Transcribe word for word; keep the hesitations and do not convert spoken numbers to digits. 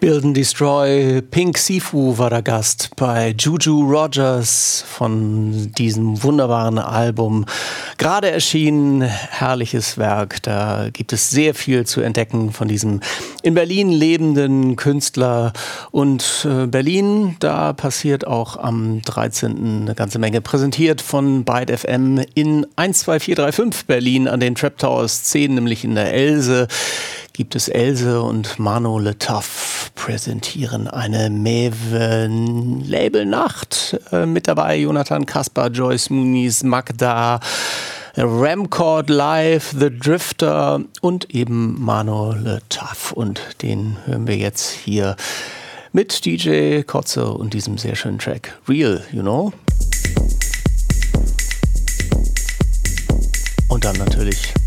Build and Destroy, Pink Sifu war der Gast bei Juju Rogers von diesem wunderbaren Album. Gerade erschienen, herrliches Werk. Da gibt es sehr viel zu entdecken von diesem in Berlin lebenden Künstler. Und äh, Berlin, da passiert auch am dreizehnten eine ganze Menge. Präsentiert von Byte F M in eins zwei vier drei fünf Berlin an den Trap Towers zehn, nämlich in der Else. Gibt es Else und Mano Le Tough präsentieren eine Maven-Label-Nacht. Äh, mit dabei Jonathan Kasper, Joyce Muniz, Magda, Ramcord Live, The Drifter und eben Mano Le Tough. Und den hören wir jetzt hier mit D J Kotze und diesem sehr schönen Track Real, you know. Und dann natürlich